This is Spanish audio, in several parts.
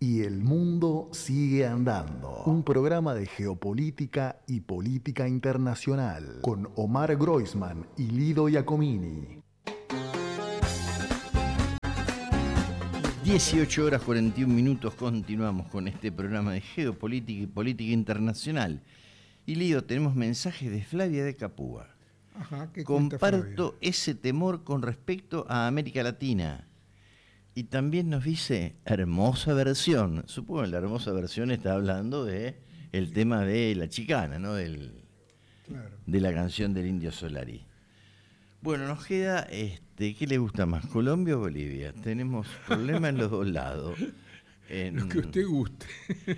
Y el mundo sigue andando. Un programa de geopolítica y política internacional con Omar Groisman y Lido Giacomini. 18 horas 41 minutos, continuamos con este programa de geopolítica y política internacional. Y Lido, tenemos mensajes de Flavia de Capúa. Ajá, ¿qué cuenta Comparto Flavia? ese temor con respecto a América Latina. Y también nos dice hermosa versión. Supongo que la hermosa versión está hablando de el tema de la chicana, ¿no? Claro. De la canción del Indio Solari. Bueno, nos queda, ¿qué le gusta más, Colombia o Bolivia? Tenemos problemas en los dos lados. Lo que usted guste.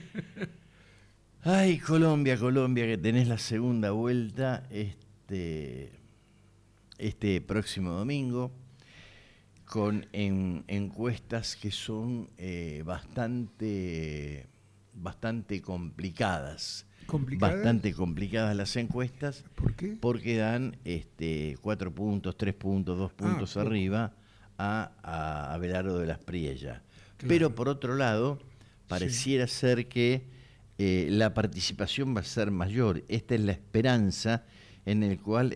Ay, Colombia, que tenés la segunda vuelta este próximo domingo, con encuestas que son bastante complicadas. ¿Complicadas? Bastante complicadas las encuestas. ¿Por qué? Porque dan 4 puntos, 3 puntos, 2 puntos arriba a Abelardo de las Priella. Claro. Pero por otro lado, pareciera ser que la participación va a ser mayor. Esta es la esperanza en el cual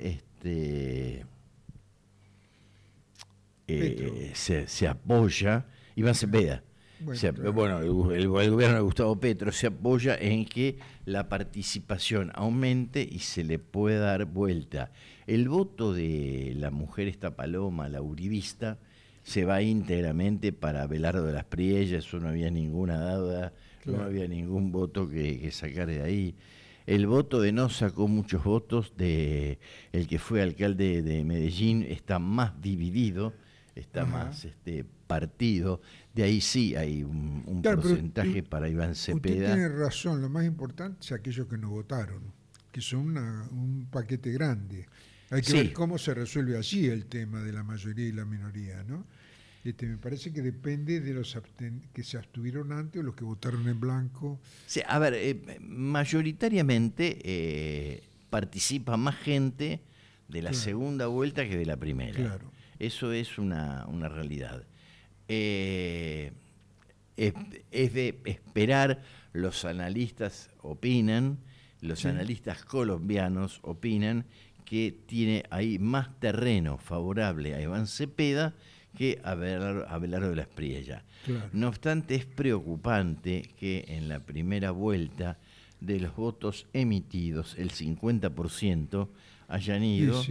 se apoya Iván Cepeda. Bueno, El gobierno de Gustavo Petro se apoya en que la participación aumente y se le pueda dar vuelta. El voto de la mujer esta Paloma, la uribista, se va íntegramente para Abelardo de las Priella. Eso no había ninguna duda, claro. No había ningún voto que sacar de ahí. El voto de no sacó muchos votos, de el que fue alcalde de Medellín está más dividido, está más partido. De ahí sí hay un porcentaje para Iván Cepeda. Usted tiene razón, lo más importante es aquellos que no votaron, que son un paquete grande. Hay que ver cómo se resuelve allí el tema de la mayoría y la minoría, ¿no? Me parece que depende de los que se abstuvieron antes o los que votaron en blanco. Sí, a ver, mayoritariamente participa más gente de la segunda vuelta que de la primera. Claro. Eso es una realidad. Es de esperar, los analistas opinan, analistas colombianos opinan que tiene ahí más terreno favorable a Iván Cepeda que a Abelardo de las Priella. Claro. No obstante, es preocupante que en la primera vuelta de los votos emitidos, el 50% hayan ido,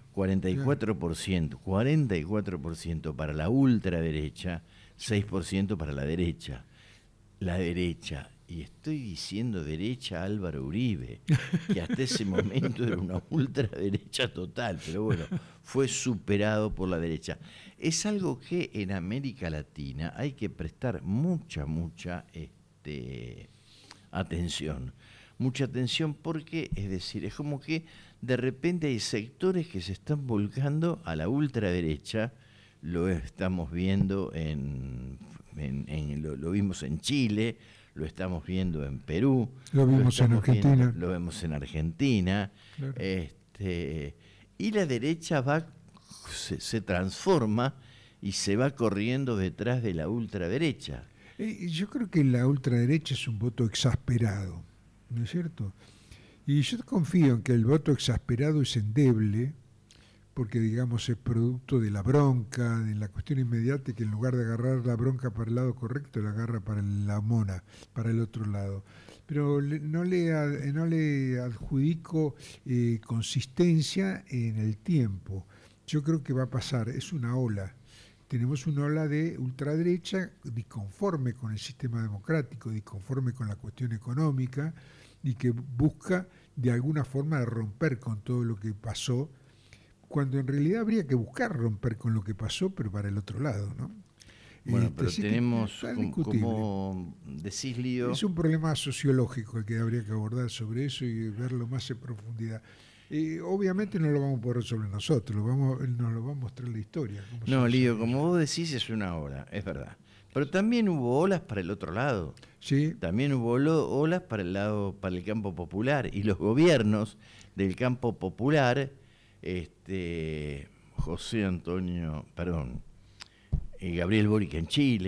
44% para la ultraderecha, 6% para la derecha. La derecha, y estoy diciendo derecha Álvaro Uribe, que hasta ese momento era una ultraderecha total, pero bueno, fue superado por la derecha. Es algo que en América Latina hay que prestar mucha atención. Mucha atención porque, es decir, es como que de repente hay sectores que se están volcando a la ultraderecha. Lo estamos viendo lo vimos en Chile, lo estamos viendo en Perú, lo vimos en Argentina. Lo vemos en Argentina. Claro. Y la derecha se transforma y se va corriendo detrás de la ultraderecha. Yo creo que la ultraderecha es un voto exasperado, ¿no es cierto? Y yo confío en que el voto exasperado es endeble, porque digamos es producto de la bronca, de la cuestión inmediata, que en lugar de agarrar la bronca para el lado correcto, la agarra para la mona, para el otro lado. Pero no le adjudico consistencia en el tiempo. Yo creo que va a pasar, es una ola. Tenemos una ola de ultraderecha disconforme con el sistema democrático, disconforme con la cuestión económica, y que busca de alguna forma romper con todo lo que pasó, cuando en realidad habría que buscar romper con lo que pasó, pero para el otro lado, ¿no? Bueno, pero tenemos, como decís, Lío... Es un problema sociológico el que habría que abordar sobre eso y verlo más en profundidad. Obviamente no lo vamos a poder resolver nosotros, nos lo va a mostrar la historia. No, Lío, como vos decís, es una ola, es verdad. Pero también hubo olas para el otro lado. Sí. También hubo olas para el campo popular, y los gobiernos del campo popular... Gabriel Boric en Chile,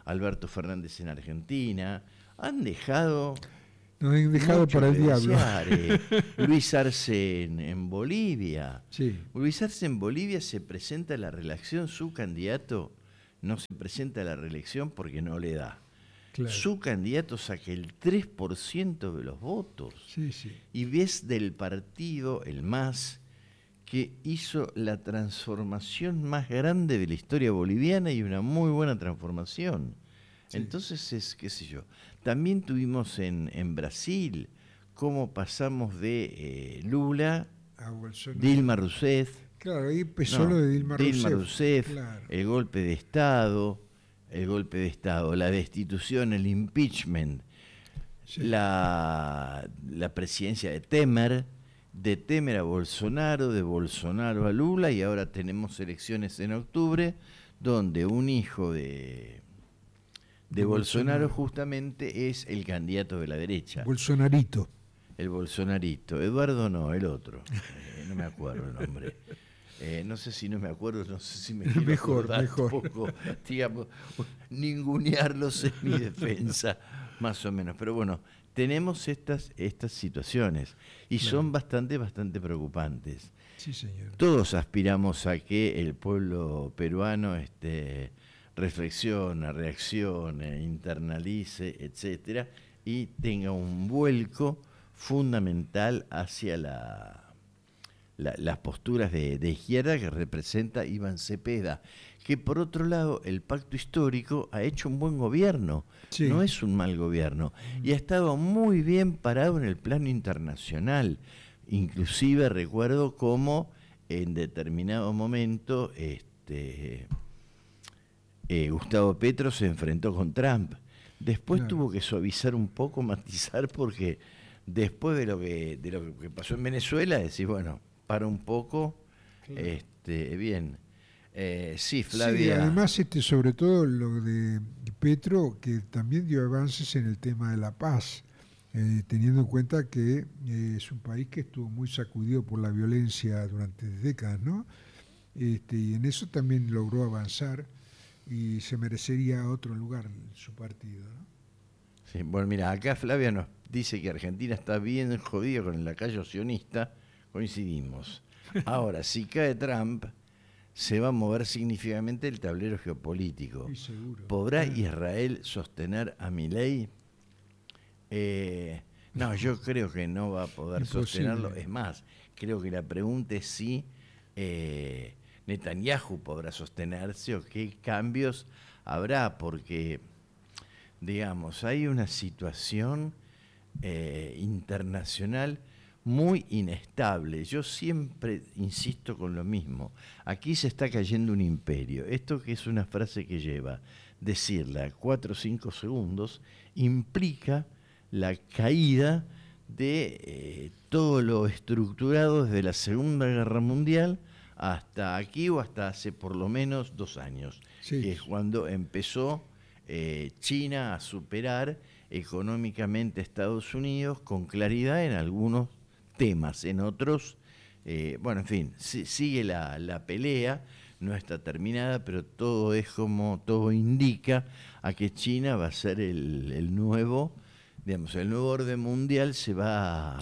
Alberto Fernández en Argentina, han dejado... Nos han dejado para el diablo. Luis Arce en Bolivia. Sí. Luis Arce en Bolivia se presenta a la reelección, su candidato no se presenta a la reelección porque no le da. Claro. Su candidato saca el 3% de los votos. Sí, sí. Y ves del partido, el MAS, que hizo la transformación más grande de la historia boliviana y una muy buena transformación. Sí. Entonces, qué sé yo. También tuvimos en Brasil cómo pasamos de Lula a Dilma Rousseff. Claro, ahí empezó lo de Dilma Rousseff, claro. El golpe de Estado, la destitución, el impeachment, sí. la presidencia de Temer a Bolsonaro, de Bolsonaro a Lula, y ahora tenemos elecciones en octubre, donde un hijo de Bolsonaro justamente es el candidato de la derecha. Bolsonarito. El Bolsonarito. Eduardo no, el otro. No me acuerdo el nombre. No sé si no me acuerdo, no sé si me quiero mejor. Un poco, digamos, ningunearlos en mi defensa, más o menos. Pero bueno, tenemos estas situaciones y claro. Son bastante preocupantes. Sí, señor. Todos aspiramos a que el pueblo peruano reflexione, reaccione, internalice, etcétera, y tenga un vuelco fundamental hacia las posturas de izquierda que representa Iván Cepeda, que por otro lado el pacto histórico ha hecho un buen gobierno, sí. No es un mal gobierno, y ha estado muy bien parado en el plano internacional. Inclusive recuerdo cómo en determinado momento Gustavo Petro se enfrentó con Trump. Después tuvo que suavizar un poco, matizar, porque después de lo que pasó en Venezuela, decís, bueno, para un poco, claro. Bien. Sí, Flavia. Sí, además, sobre todo lo de Petro, que también dio avances en el tema de la paz, teniendo en cuenta que es un país que estuvo muy sacudido por la violencia durante décadas, ¿no? Y en eso también logró avanzar y se merecería otro lugar en su partido, ¿no? Sí, bueno, mira, acá Flavia nos dice que Argentina está bien jodida con el lacayo sionista, coincidimos. Ahora, si cae Trump, se va a mover significativamente el tablero geopolítico. Sí, seguro. ¿Podrá Israel sostener a Milei? No, yo creo que no va a poder sostenerlo. Es más, creo que la pregunta es si Netanyahu podrá sostenerse o qué cambios habrá, porque, digamos, hay una situación internacional muy inestable. Yo siempre insisto con lo mismo. Aquí se está cayendo un imperio. Esto, que es una frase que lleva decirla 4 o 5 segundos, implica la caída de todo lo estructurado desde la Segunda Guerra Mundial hasta aquí, o hasta hace por lo menos 2 años, sí. Que es cuando empezó China a superar económicamente a Estados Unidos con claridad en algunos temas, en otros, bueno, en fin, sigue la pelea, no está terminada, pero todo es como, todo indica a que China va a ser el nuevo, digamos, el nuevo orden mundial, se va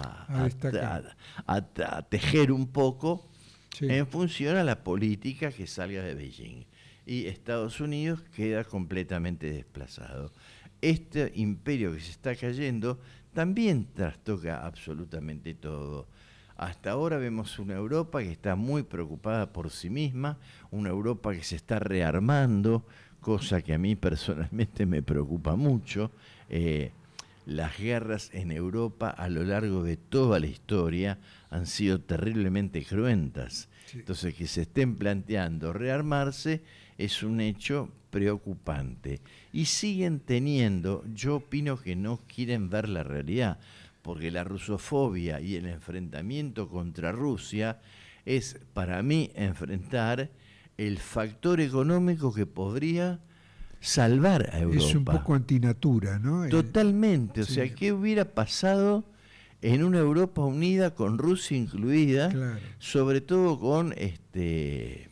a tejer un poco, sí. En función a la política que salga de Beijing. Y Estados Unidos queda completamente desplazado. Este imperio que se está cayendo también trastoca absolutamente todo. Hasta ahora vemos una Europa que está muy preocupada por sí misma, una Europa que se está rearmando, cosa que a mí personalmente me preocupa mucho. Las guerras en Europa a lo largo de toda la historia han sido terriblemente cruentas. Sí. Entonces, que se estén planteando rearmarse es un hecho preocupante. Y siguen teniendo, yo opino que no quieren ver la realidad, porque la rusofobia y el enfrentamiento contra Rusia es, para mí, enfrentar el factor económico que podría salvar a Europa. Es un poco antinatura, ¿no? Totalmente. Sí. O sea, ¿qué hubiera pasado en una Europa unida con Rusia incluida? Claro. Sobre todo con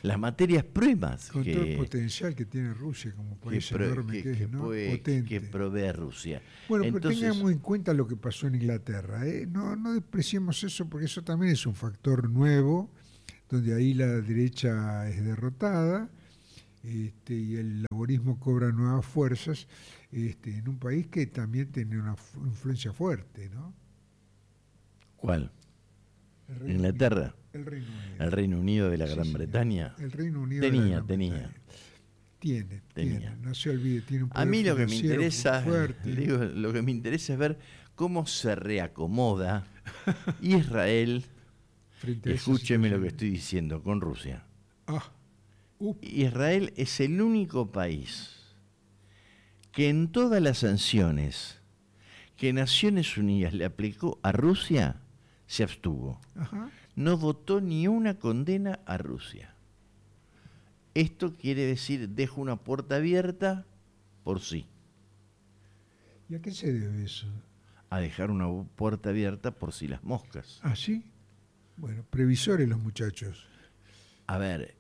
las materias primas con todo el potencial que tiene Rusia como país enorme que es, ¿no? Potente. Que provee Rusia. Bueno, entonces, pero tengamos en cuenta lo que pasó en Inglaterra, ¿eh? No despreciemos eso, porque eso también es un factor nuevo, donde ahí la derecha es derrotada, y el laborismo cobra nuevas fuerzas, en un país que también tiene una influencia fuerte, ¿no? ¿Cuál? Inglaterra. El Reino Unido. El Reino Unido de la Gran señor. Bretaña. El Reino Unido Tenía. Tiene, no se olvide, tiene un poder A mí lo que me financiero interesa, fuerte. lo que me interesa es ver cómo se reacomoda Israel, Frente a esa escúcheme lo situación. que estoy diciendo, con Rusia. Uh, Israel es el único país que en todas las sanciones que Naciones Unidas le aplicó a Rusia, se abstuvo. ajá. No votó ni una condena a Rusia. Esto quiere decir, dejo una puerta abierta por sí. ¿Y a qué se debe eso? A dejar una puerta abierta por si las moscas. ¿Ah, sí? Bueno, previsores los muchachos. A ver,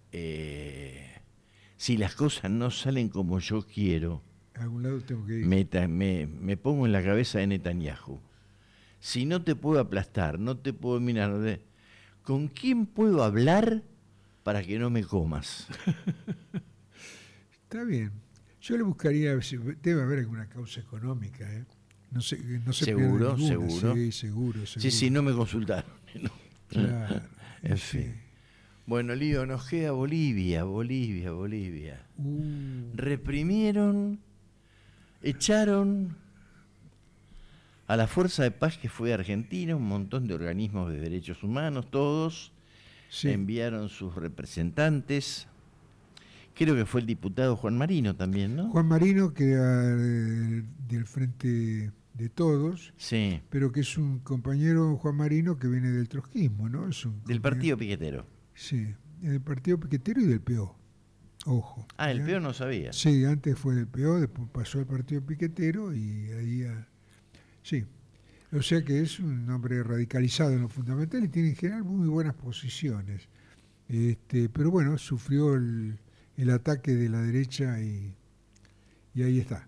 si las cosas no salen como yo quiero, A algún lado tengo que ir. me pongo en la cabeza de Netanyahu. Si no te puedo aplastar, no te puedo mirar, ¿con quién puedo hablar para que no me comas? Está bien. Yo le buscaría, debe haber alguna causa económica, ¿eh? No se Seguro, pierde ninguna. seguro. Sí, seguro. Sí, no me consultaron. No. Claro. En Sí. fin. Bueno, Lío, nos queda Bolivia. Reprimieron, echaron a la Fuerza de Paz que fue Argentina, un montón de organismos de derechos humanos, todos Sí. enviaron sus representantes. Creo que fue el diputado Juan Marino también, ¿no? Juan Marino, que era del Frente de Todos, Sí, pero que es un compañero, Juan Marino, que viene del trotskismo, ¿no? Es un del compañero- Partido Piquetero. Sí, del Partido Piquetero y del PO. Ojo. Ah, el ¿ya? peor no sabía. Sí, antes fue del PO, después pasó al Partido Piquetero y ahí... sí. O sea que es un hombre radicalizado en lo fundamental y tiene en general muy buenas posiciones. Pero bueno, sufrió el ataque de la derecha y ahí está.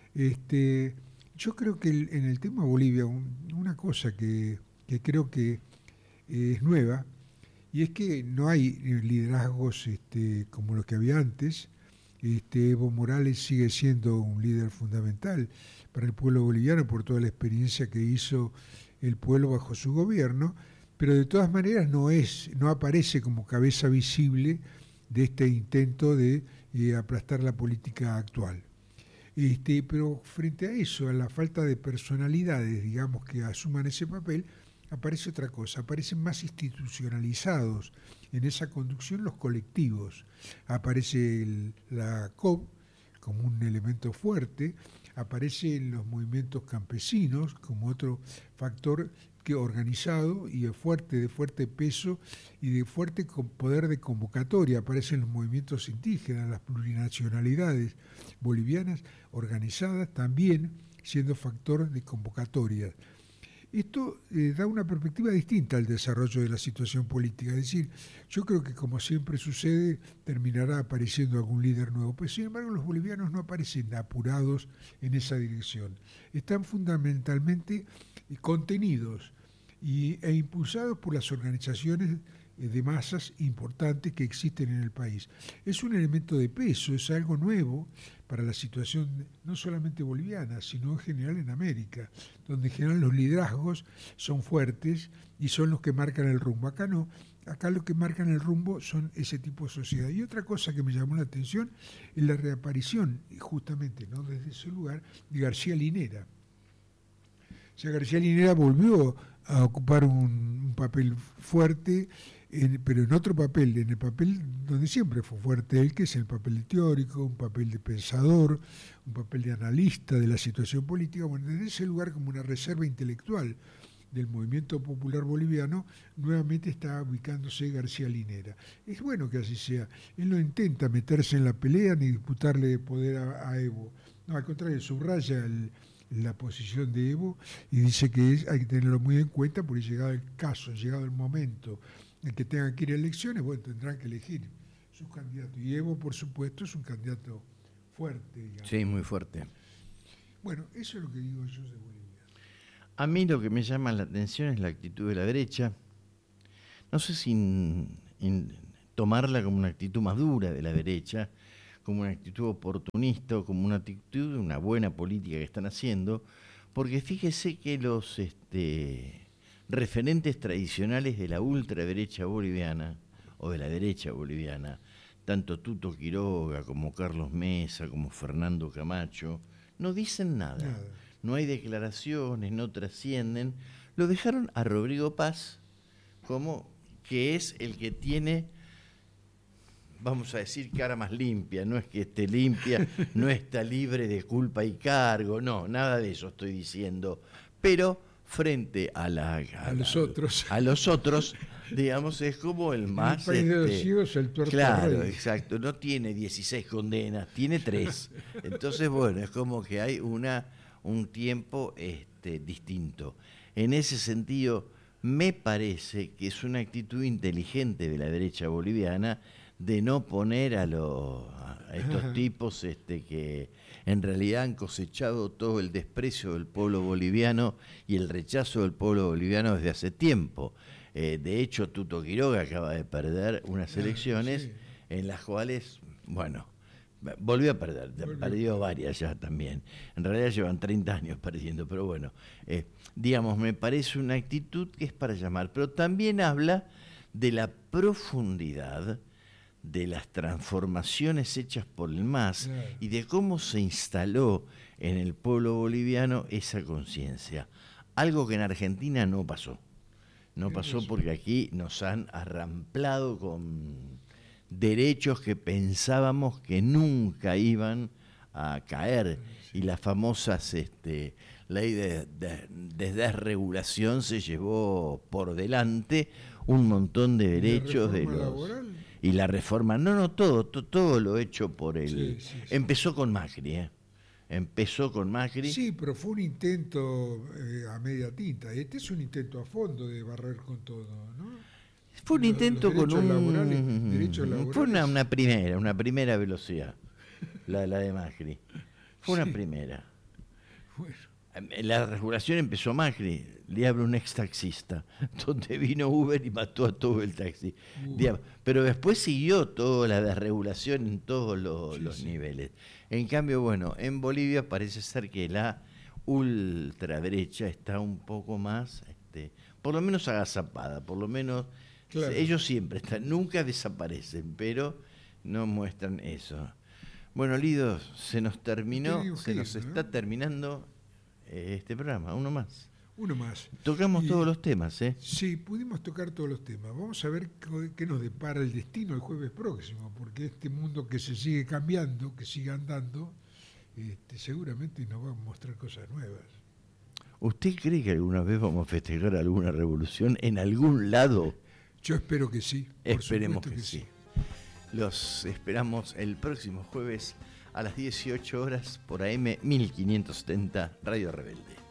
Yo creo que en el tema Bolivia, una cosa que creo que es nueva, y es que no hay liderazgos como los que había antes. Evo Morales sigue siendo un líder fundamental para el pueblo boliviano por toda la experiencia que hizo el pueblo bajo su gobierno, pero de todas maneras no aparece como cabeza visible de este intento de aplastar la política actual. Pero frente a eso, a la falta de personalidades, digamos, que asuman ese papel, aparece otra cosa, aparecen más institucionalizados en esa conducción los colectivos. Aparece la COP como un elemento fuerte, aparecen los movimientos campesinos como otro factor que organizado y de fuerte peso y de fuerte poder de convocatoria. Aparecen los movimientos indígenas, las plurinacionalidades bolivianas organizadas también siendo factor de convocatoria. Esto da una perspectiva distinta al desarrollo de la situación política. Es decir, yo creo que como siempre sucede, terminará apareciendo algún líder nuevo. Pero sin embargo, los bolivianos no aparecen apurados en esa dirección. Están fundamentalmente contenidos e impulsados por las organizaciones de masas importantes que existen en el país. Es un elemento de peso, es algo nuevo para la situación no solamente boliviana, sino en general en América, donde en general los liderazgos son fuertes y son los que marcan el rumbo. Acá no, acá lo que marcan el rumbo son ese tipo de sociedad. Y otra cosa que me llamó la atención es la reaparición, justamente, ¿no?, desde ese lugar, de García Linera. O sea, García Linera volvió a ocupar un papel fuerte, pero en otro papel, en el papel donde siempre fue fuerte él, que es el papel de teórico, un papel de pensador, un papel de analista de la situación política. Bueno, desde ese lugar, como una reserva intelectual del movimiento popular boliviano, nuevamente está ubicándose García Linera. Es bueno que así sea. Él no intenta meterse en la pelea ni disputarle poder a Evo. No, al contrario, subraya la posición de Evo y dice que hay que tenerlo muy en cuenta porque llegado el caso, llegado el momento en que tengan que ir a elecciones, bueno, tendrán que elegir sus candidatos. Y Evo, por supuesto, es un candidato fuerte, digamos. Sí, muy fuerte. Bueno, eso es lo que digo yo de Bolivia. A mí lo que me llama la atención es la actitud de la derecha. No sé si tomarla como una actitud más dura de la derecha, como una actitud oportunista, o como una actitud de una buena política que están haciendo, porque fíjese que los referentes tradicionales de la ultraderecha boliviana, o de la derecha boliviana, tanto Tuto Quiroga como Carlos Mesa, como Fernando Camacho, no dicen nada. No hay declaraciones, no trascienden. Lo dejaron a Rodrigo Paz, como que es el que tiene, vamos a decir, cara más limpia. No es que esté limpia, no está libre de culpa y cargo, no, nada de eso estoy diciendo. Pero frente a los otros, digamos, es como el más... En el país de los ciegos, el tuerto claro, rey. exacto, no tiene 16 condenas, tiene 3. Entonces, bueno, es como que hay un tiempo distinto. En ese sentido, me parece que es una actitud inteligente de la derecha boliviana de no poner a estos tipos que en realidad han cosechado todo el desprecio del pueblo boliviano y el rechazo del pueblo boliviano desde hace tiempo. De hecho, Tuto Quiroga acaba de perder unas elecciones en las cuales, bueno, volvió a perder, perdió varias ya también. En realidad llevan 30 años perdiendo, pero bueno, digamos, me parece una actitud que es para llamar, pero también habla de la profundidad de las transformaciones hechas por el MAS y de cómo se instaló en el pueblo boliviano esa conciencia. Algo que en Argentina no pasó. No pasó porque aquí nos han arramplado con derechos que pensábamos que nunca iban a caer. Y las famosas ley de desregulación se llevó por delante un montón de derechos de los... laboral? Y la reforma, todo lo hecho por el... Sí. Empezó con Macri, Empezó con Macri. Sí, pero fue un intento a media tinta. Este es un intento a fondo de barrer con todo, ¿no? Fue un intento con derechos laborales. Fue una primera velocidad, la de Macri. Fue una primera. Bueno. La regulación empezó Macri, le habla un ex taxista, donde vino Uber y mató a todo el taxi. Pero después siguió toda la desregulación en todos los niveles. En cambio, bueno, en Bolivia parece ser que la ultraderecha está un poco más, por lo menos agazapada, por lo menos ellos siempre están, nunca desaparecen, pero no muestran eso. Bueno, Lido, se nos está terminando este programa, uno más. Tocamos todos los temas, Sí, pudimos tocar todos los temas. Vamos a ver qué nos depara el destino el jueves próximo, porque este mundo que se sigue cambiando, que sigue andando, seguramente nos va a mostrar cosas nuevas. ¿Usted cree que alguna vez vamos a festejar alguna revolución en algún lado? Yo espero que sí. Esperemos que sí. Los esperamos el próximo jueves a las 18 horas por AM 1570 Radio Rebelde.